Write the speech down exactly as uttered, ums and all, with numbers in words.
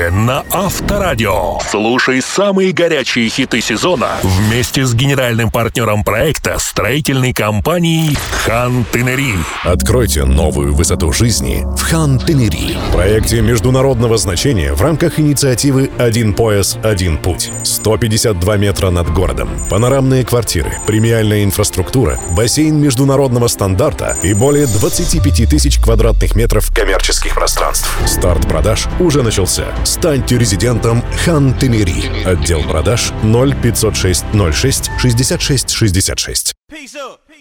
Только на Авторадио. Слушай самые горячие хиты сезона вместе с генеральным партнером проекта строительной компанией «Хан-Тенери». Откройте новую высоту жизни в «Хан-Тенери». Проекте международного значения в рамках инициативы «Один пояс, один путь». сто пятьдесят два метра над городом. Панорамные квартиры, премиальная инфраструктура, бассейн международного стандарта и более двадцати пяти тысяч квадратных метров коммерческих пространств. Старт продаж уже начался. Станьте резидентом «Хан-Тенери». Отдел продаж ноль пятьсот шесть ноль шесть шестьдесят шесть шестьдесят шесть.